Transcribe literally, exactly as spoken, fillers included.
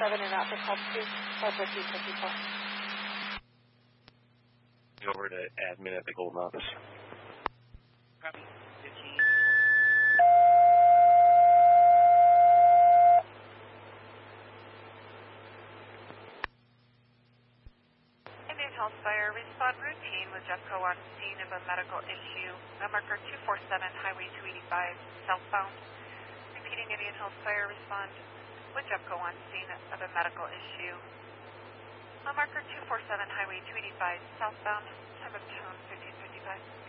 seven and out for call two, or for two fifty-four. Over to admin at the Golden office. Copy. fifteen. Indian Health Fire, respond routine with Jeffco on scene of a medical issue. Mile marker two four seven, Highway two eighty-five, southbound. Repeating, Indian Health Fire, respond with Jeffco on scene of a medical issue. Mile marker two four seven, Highway two eighty-five, southbound, time of tone fifteen fifty-five.